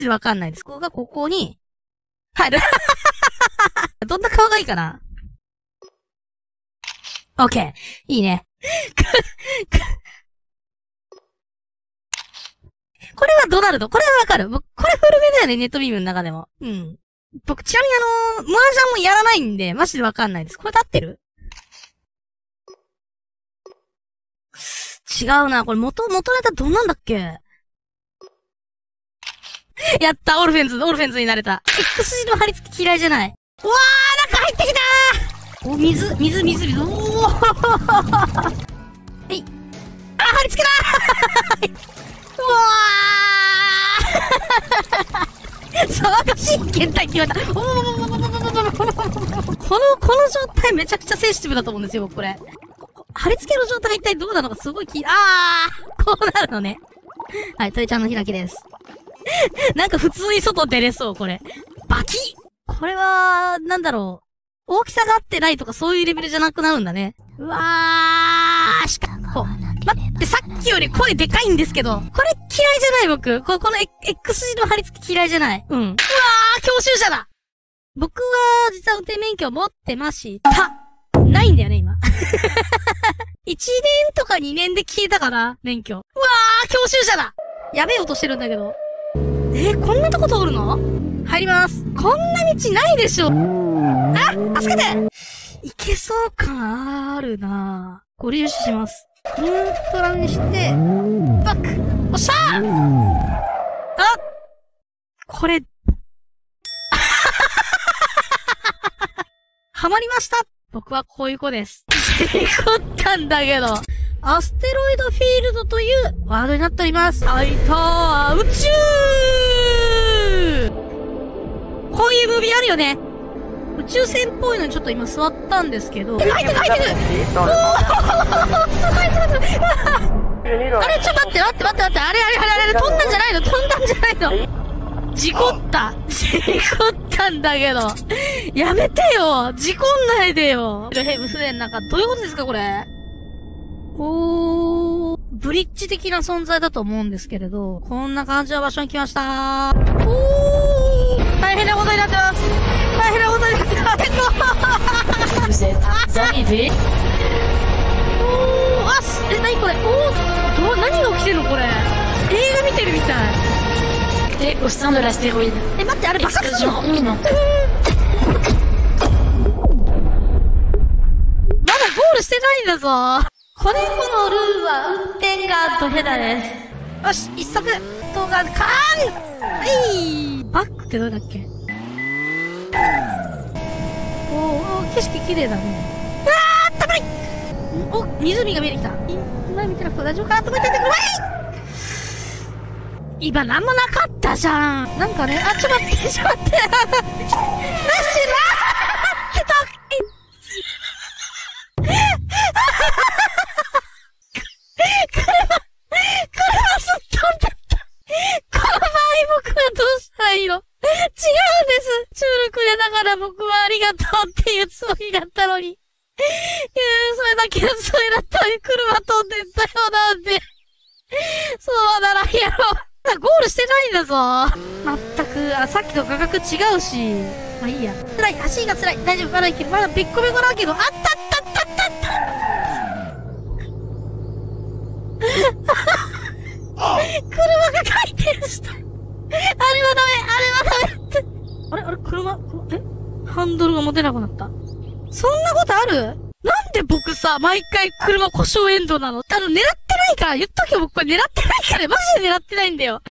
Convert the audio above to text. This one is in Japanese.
わかんないです。ここがここに、入る。どんな顔がいいかな？オッケー。いいね。これはドナルド。これはわかる。僕、これ古めだよね、ネットビームの中でも。うん。僕、ちなみに麻雀もやらないんで、マジでわかんないです。これ合ってる？違うな。これ元ネタどんなんだっけ？やった、オルフェンズになれた。X 字の貼り付き嫌いじゃない。うわー、中入ってきたー！お、水。おーはい。あ、貼り付けだーうわー騒がしい検体って言われた。この状態めちゃくちゃセンシティブだと思うんですよ、僕これ。貼り付けの状態が一体どうなのかすごいこうなるのね。はい、トイちゃんの開きです。なんか普通に外出れそう、これ。バキッ！これは、なんだろう。大きさが合ってないとかそういうレベルじゃなくなるんだね。うわー、しかも、待って、さっきより声でかいんですけど、これ嫌いじゃない僕。この X 字の貼り付き嫌いじゃない。うん。うわー、教習車だ！僕は、実は運転免許を持ってました。ないんだよね、今。1年とか2年で消えたから、免許。うわー、教習車だ！やべえ音してるんだけど。こんなとこ通るの？入ります。こんな道ないでしょ。あ、助けて！いけそう感あるなぁ。ご利用します。ニュートラルにして、バック！おっしゃー！これ、はまりました！僕はこういう子です。事故ったんだけど。アステロイドフィールドというワードになっております。はいたー、宇宙！こういうムービーあるよね。宇宙船っぽいのにちょっと今座ったんですけど。入ってるおーすごいあれちょっと待って。あれ飛んだんじゃないの事故ったんだけど。やめてよ事故んないでよヘブ船の中、どういうことですかこれ。ブリッジ的な存在だと思うんですけれど、こんな感じの場所に来ました。大変なことになってます。何これ何が起きてるのこれ。映画見てるみたい。 au sein de l'astéroïde. 待って、あれ爆発するの？まだゴールしてないんだぞ。このルールは運転がドヘダです。よし、一足動画カーン！バックってどれだっけ？景色綺麗だね。あったかい！湖が見えてきた。今見てなくて大丈夫かなと思っててくれ！今なんもなかったじゃん。なんかね、ちょっと待って。なしな車すっ飛んだった。この場合僕はどうしたらいいの？違うんです。チュールくれながら僕はありがとうっていうつもりだったのに。それだけのつもりだったのに車飛んでったよなんて。そうならやろう。ゴールしてないんだぞ。まったく、さっきと画角違うし。まあいいや。辛い、足が辛い。大丈夫、まだいける。まだべっこべこだけど、車が回転した。あれはダメあれ車、ハンドルが持てなくなった。そんなことある？なんで僕さ、毎回車故障エンドなの？狙ってないから、言っとけよ、僕これ狙ってないから、マジで狙ってないんだよ。